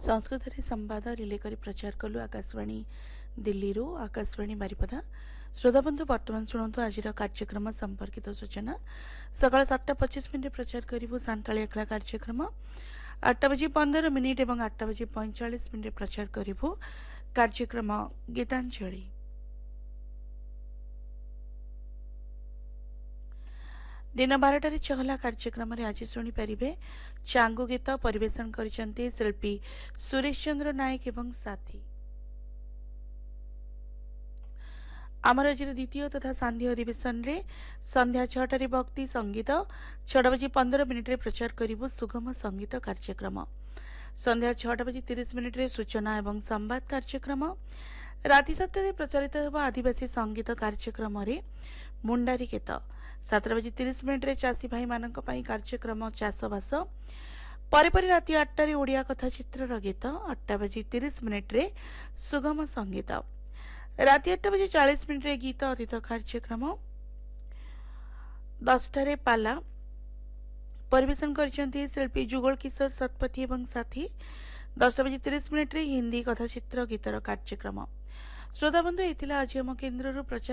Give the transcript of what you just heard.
संस्कृत संवाद रिले कर प्रचार कलु आकाशवाणी दिल्ली आकाशवाणी बारिपदा। श्रोताबंधु बर्तमान शुणु आज कार्यक्रम संपर्कित सूचना। सकाल 7:25 प्रचार करूँ सांतालिया खेला कार्यक्रम 8:15 और 8:45 प्रचार करूँ कार्यक्रम गीतांजलि। दिन 12 चहला कार्यक्रम आज शुणिपारे चांगु गीत परिवेशन करिसेंती शिल्पी सुरेश चंद्र नायक एवं साथी। आमर आज द्वितीय तथा सांध्य अधिवेशन रे संध्या 6टारे भक्ति संगीत 6:15 प्रचार करिबु सुगम संगीत कार्यक्रम। संध्या 6:30 सूचना एवं संवाद कार्यक्रम। राति 7टारे प्रचारित होगा आदिवासी संगीत कार्यक्रम रे मुंडारी गीत। 7:30 चाषी भाई मानक पई कार्यक्रम चाषबास। परे राति 8टारे ओडिया कथा चित्र गीत। 8:30 सुगम संगीत। राति 8:40 गीत अतीत कार्यक्रम। 10टारे पाला परिवेशन करिसेंती शिल्पी जुगल किशोर सतपथी एवं साथी। 10:30 हिंदी कथा चित्र गीतर कार्यक्रम। श्रोताबंधु एथिला आज आम केन्द्र प्रचार